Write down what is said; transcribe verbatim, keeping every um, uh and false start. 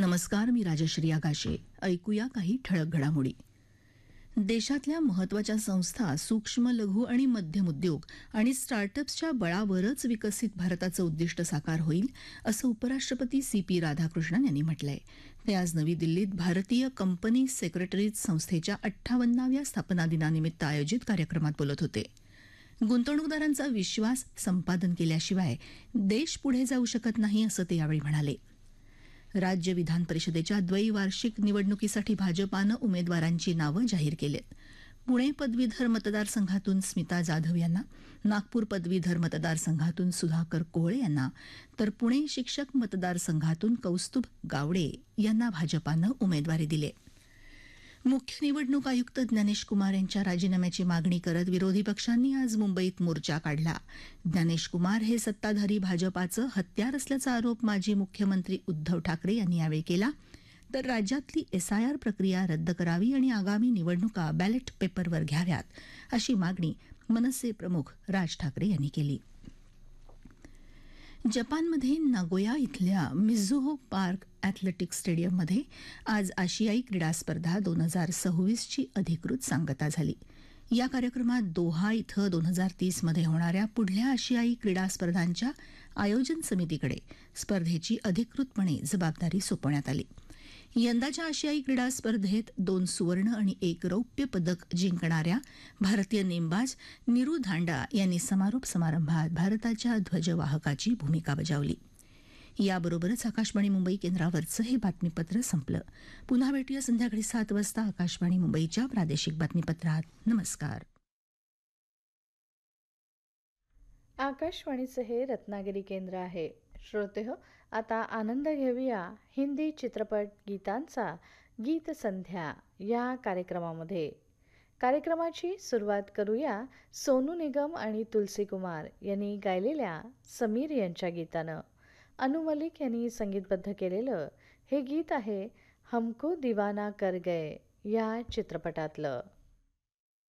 नमस्कार, मी राजश्री आगाशे. ऐकूया काही ठळक घडामोडी. देशातल्या महत्त्वाच्या संस्था सूक्ष्म, लघु आणि मध्यम उद्योग आणि स्टार्टअप्सच्या बळावरच विकसित भारताचं उद्दिष्ट साकार होईल, असं उपराष्ट्रपती सी पी राधाकृष्णन यांनी म्हटलंय. ते आज नवी दिल्लीत भारतीय कंपनी सेक्रेटरीज संस्थेच्या अठ्ठावन्नाव्या स्थापना दिनानिमित्त आयोजित कार्यक्रमात बोलत होते. गुंतवणूकदारांचा विश्वास संपादन केल्याशिवाय देश पुढे जाऊ शकत नाही, असं ते यावेळी म्हणाले. राज्य विधान परिषदेच्या द्वैवार्षिक निवडणुकीसाठी भाजपानं उमेदवारांची नावं जाहीर केलीत. पुणे पदवीधर मतदारसंघातून स्मिता जाधव यांना, नागपूर पदवीधर मतदारसंघातून सुधाकर कोहळे यांना, तर पुणे शिक्षक मतदारसंघातून कौस्तुभ गावडे यांना भाजपानं उमेदवारी दिली. मुख्य निवडणूक आयुक्त ज्ञानेश कुमार यांच्या राजीनाम्याची मागणी करत विरोधी पक्षांनी आज मुंबईत मोर्चा काढला. ज्ञानेश कुमार हे सत्ताधारी भाजपाचं हत्यार असल्याचा आरोप माजी मुख्यमंत्री उद्धव ठाकरे यांनी यावेळी केला. तर राज्यातली एसआयआर प्रक्रिया रद्द करावी आणि आगामी निवडणुका बॅलेट पेपरवर घ्याव्यात, अशी मागणी मनसे प्रमुख राज ठाकरे यांनी केली. जपानमध्ये नागोया इथल्या मिझुहो पार्क अॅथलेटिक्स स्टेडियममध्ये आज आशियाई क्रीडा स्पर्धा दोन हजार सव्वीसची अधिकृत सांगता झाली. या कार्यक्रमात दोहा इथं दोन हजार तीसमध्ये होणाऱ्या पुढल्या आशियाई क्रीडा स्पर्धांच्या आयोजन समितीकडे स्पर्धेची अधिकृतपणे जबाबदारी सोपवण्यात आली. यंदाच्या आशियाई क्रीडा स्पर्धेत दोन सुवर्ण आणि एक रौप्य पदक जिंकणाऱ्या भारतीय नेमबाज नीरू धांडा यांनी समारोप समारंभात भारताच्या ध्वजवाहकाची भूमिका बजावली. याबरोबरच आकाशवाणी मुंबई केंद्रावरचं हे बातमीपत्र संपलं. पुन्हा भेटूया संध्याकाळी सात वाजता आकाशवाणी मुंबईच्या प्रादेशिक बातमीपत्रात. नमस्कार. आकाशवाणीचं हे रत्नागिरी केंद्र आहे. श्रोते हो, आता आनंद घेऊया हिंदी चित्रपट गीतांचा गीत संध्या या कार्यक्रमामध्ये. कार्यक्रमाची सुरुवात करूया सोनू निगम आणि तुलसी कुमार यांनी गायलेल्या समीर यांच्या गीतानं. अनु मलिक यांनी संगीतबद्ध केलेलं हे गीत आहे हमको दिवाना कर गए या चित्रपटातलं.